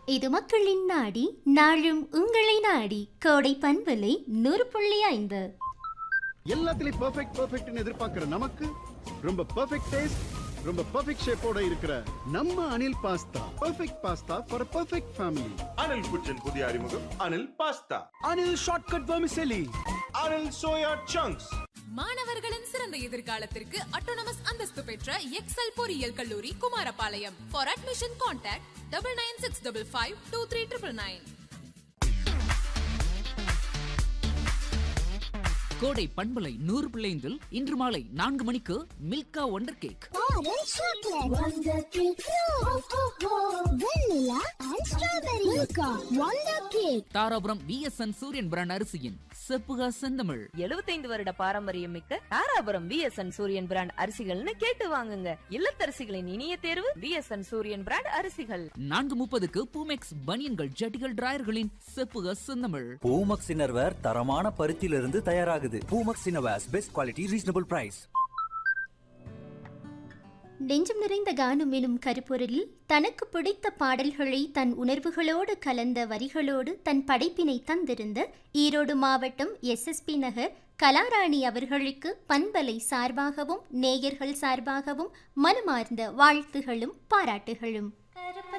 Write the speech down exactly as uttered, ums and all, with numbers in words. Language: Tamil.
இது மக்களின் நாடி, நாளும் உங்களை நாடி. கோடை பண்பலை நூறு புள்ளி ஐந்து. எல்லாத்துலயும் பெர்ஃபெக்ட் பெர்ஃபெக்ட்னு எதிர்பார்க்கிற நமக்கு ரொம்ப பெர்ஃபெக்ட் டேஸ்ட், ரொம்ப பெர்ஃபெக்ட் ஷேப்போட இருக்கிற நம்ம Anil pasta. Perfect pasta for perfect family. Anil குச்சின் புதிய அறிமுகம் Anil pasta. Anil shortcut vermicelli. Anil soya chunks. மாணவர்களின் சிறந்த எதிர்காலத்திற்கு அட்டானமஸ் அந்தஸ்து பெற்ற எக்ஸல் பொறியியல் கல்லூரி Kumarapalayam. For admission contact double nine six double five two three triple nine. கோடை பண்பலை நூறு பிள்ளைந்தில் இன்று மாலை நான்கு மணிக்கு Milkha wonder cake, Dharapuram VSN சூரியன் பிராண்ட் அரிசியின் செப்புகா செந்தமிழ். எழுபத்தைந்து வருட பாரம்பரியம் மிக்க தாராபுரம் விஎஸ்என் சூரியன் பிராண்ட் அரிசிகள்னு கேட்டு வாங்குங்க. இல்லத்தரசிகளின் இனிய தேர்வு விஎஸ்என் சூரியன் பிராண்ட் அரிசிகள். நான்கு முப்பதுக்கு பூமெக்ஸ் பனியன்கள் ஜட்டிகள் டிராயர்களின் செப்புகா செந்தமிழ். பூமெக்ஸ் இன்னர்வேர் தரமான பருத்தியிலிருந்து தயாராகுது. Boomex innerwears best quality reasonable price. நெஞ்சம் நிறைந்த கானம் எனும் கருப்பொருளில் தனக்கு பிடித்த பாடல்களை தன் உணர்வுகளோடு கலந்த வரிகளோடு தன் படைப்பினை தந்திருந்த ஈரோடு மாவட்டம் எஸ்எஸ்பி நகர் கலாராணி அவர்களுக்கு பண்பலை சார்பாகவும் நேயர்கள் சார்பாகவும் மனமார்ந்த வாழ்த்துகளும் பாராட்டுகளும்.